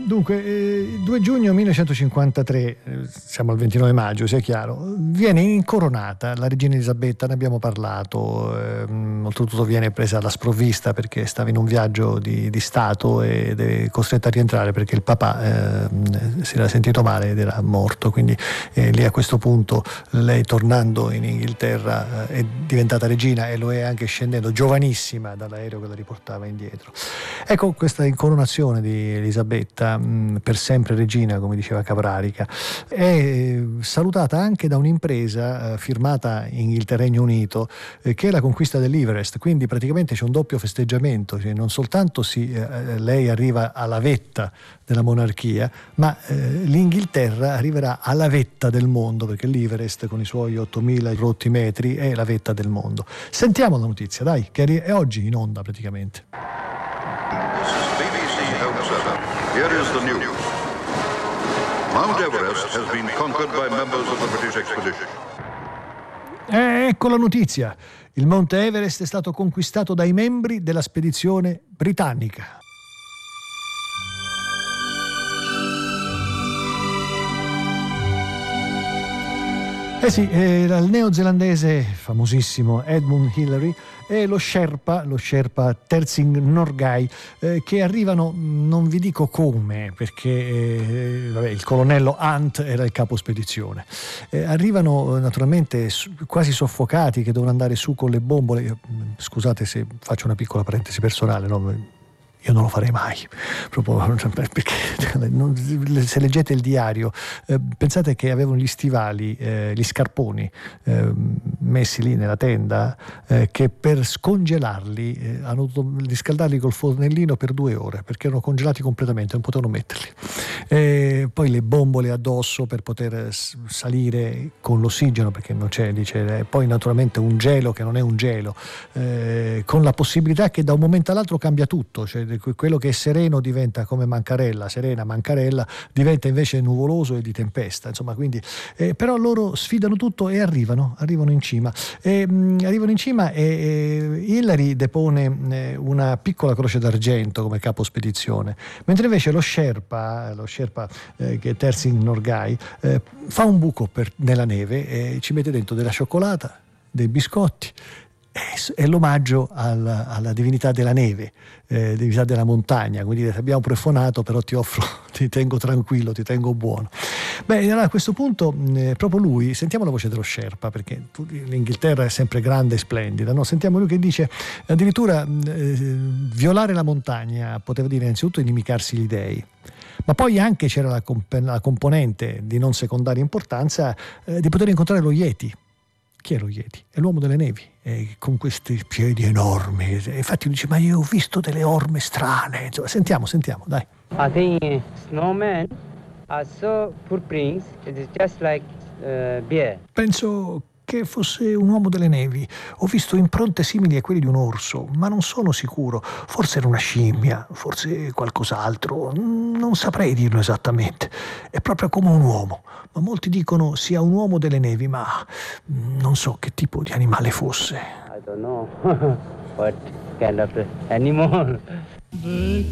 Dunque, 2 giugno 1953, siamo al 29 maggio, sia chiaro, viene incoronata la regina Elisabetta, ne abbiamo parlato, oltretutto viene presa alla sprovvista perché stava in un viaggio di Stato ed è costretta a rientrare perché il papà si era sentito male ed era morto, quindi lì a questo punto lei, tornando in Inghilterra, è diventata regina e lo è anche scendendo giovanissima dall'aereo che la riportava indietro. Ecco, questa incoronazione di Elisabetta, per sempre regina, come diceva Caprarica, è salutata anche da un'impresa firmata in Regno Unito, che è la conquista dell'Everest. Quindi praticamente c'è un doppio festeggiamento, cioè non soltanto lei arriva alla vetta della monarchia, ma l'Inghilterra arriverà alla vetta del mondo, perché l'Everest con i suoi 8.000 rotti metri è la vetta del mondo. Sentiamo la notizia, dai, che è oggi in onda praticamente. Here is the news. Mount Everest has been conquered by members of the British expedition. Ecco la notizia. Il Monte Everest è stato conquistato dai membri della spedizione britannica. Era il neozelandese famosissimo Edmund Hillary e lo Sherpa Tenzing Norgay, che arrivano, non vi dico come, perché il colonnello Hunt era il capo spedizione. Arrivano naturalmente quasi soffocati, che devono andare su con le bombole. Scusate se faccio una piccola parentesi personale, no? Io non lo farei mai, proprio perché se leggete il diario, pensate che avevano gli stivali, gli scarponi messi lì nella tenda, che per scongelarli hanno dovuto riscaldarli col fornellino per 2 ore, perché erano congelati completamente, non potevano metterli. Poi le bombole addosso per poter salire con l'ossigeno, perché non c'è, dice, poi naturalmente un gelo che non è un gelo, con la possibilità che da un momento all'altro cambia tutto, cioè quello che è sereno diventa come serena Mancarella diventa invece nuvoloso e di tempesta, insomma, quindi però loro sfidano tutto e arrivano in cima, e Hillary depone una piccola croce d'argento come capo spedizione, mentre invece lo Sherpa che è Tenzing Norgay, fa un buco nella neve e ci mette dentro della cioccolata, dei biscotti. È l'omaggio alla divinità della neve, divinità della montagna, quindi abbiamo prefonato, però ti tengo tranquillo, ti tengo buono. Allora a questo punto proprio lui, sentiamo la voce dello Sherpa, perché l'Inghilterra è sempre grande e splendida, no? Sentiamo lui che dice addirittura violare la montagna poteva dire innanzitutto inimicarsi gli dei, ma poi anche c'era la componente di non secondaria importanza, di poter incontrare lo Yeti. Chi è lo Yeti? È l'uomo delle nevi, con questi piedi enormi. Infatti dice, ma io ho visto delle orme strane. Insomma, sentiamo, dai. I think snowmen are so footprints, it is just like bear. Penso che fosse un uomo delle nevi. Ho visto impronte simili a quelle di un orso, ma non sono sicuro. Forse era una scimmia, forse qualcos'altro. Non saprei dirlo esattamente. È proprio come un uomo. Ma molti dicono sia un uomo delle nevi, ma non so che tipo di animale fosse. I don't know what kind of animal.